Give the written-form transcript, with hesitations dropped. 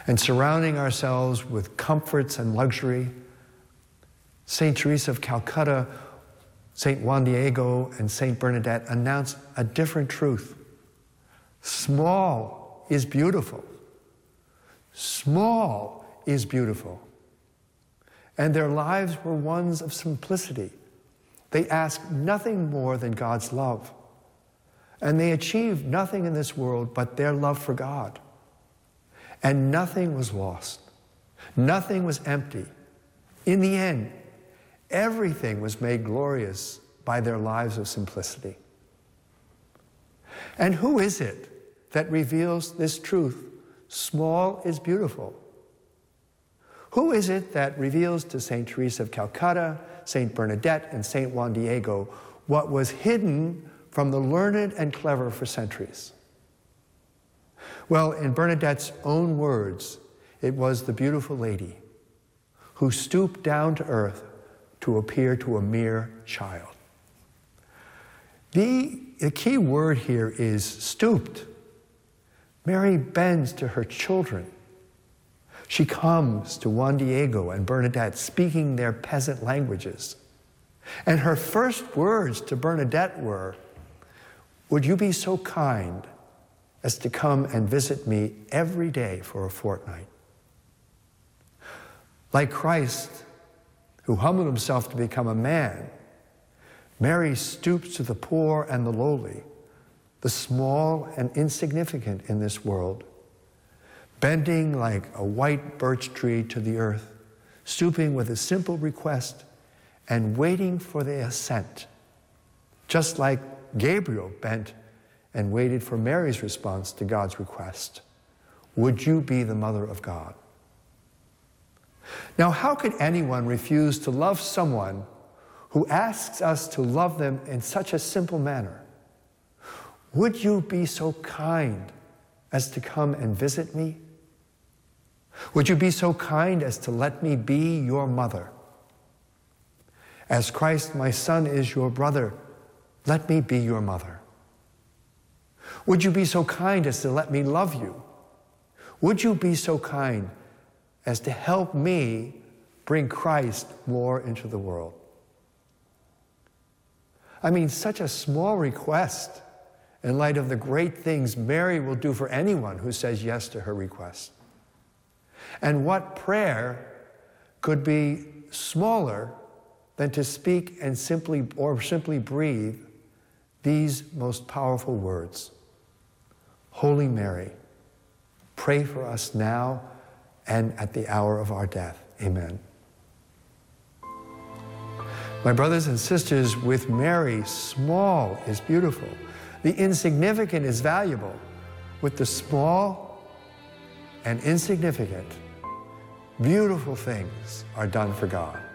and surrounding ourselves with comforts and luxury, St. Teresa of Calcutta, St. Juan Diego, and St. Bernadette announced a different truth. Small is beautiful. Small is beautiful. And their lives were ones of simplicity. They asked nothing more than God's love. And they achieved nothing in this world but their love for God. And nothing was lost. Nothing was empty. In the end, everything was made glorious by their lives of simplicity. And who is it that reveals this truth? Small is beautiful. Who is it that reveals to St. Teresa of Calcutta, St. Bernadette, and St. Juan Diego what was hidden from the learned and clever for centuries? Well, in Bernadette's own words, it was the beautiful lady who stooped down to earth to appear to a mere child. The key word here is stooped. Mary bends to her children. She comes to Juan Diego and Bernadette, speaking their peasant languages. And her first words to Bernadette were, "Would you be so kind as to come and visit me every day for a fortnight?" Like Christ, who humbled himself to become a man, Mary stoops to the poor and the lowly, the small and insignificant in this world, bending like a white birch tree to the earth, stooping with a simple request and waiting for the assent, just like Gabriel bent and waited for Mary's response to God's request. Would you be the mother of God? Now, how could anyone refuse to love someone who asks us to love them in such a simple manner? Would you be so kind as to come and visit me? Would you be so kind as to let me be your mother? As Christ, my son, is your brother, let me be your mother. Would you be so kind as to let me love you? Would you be so kind as to help me bring Christ more into the world? I mean, such a small request in light of the great things Mary will do for anyone who says yes to her request. And what prayer could be smaller than to speak and simply breathe these most powerful words? Holy Mary, pray for us now and at the hour of our death. Amen. My brothers and sisters, with Mary, small is beautiful. The insignificant is valuable. With the small and insignificant, beautiful things are done for God.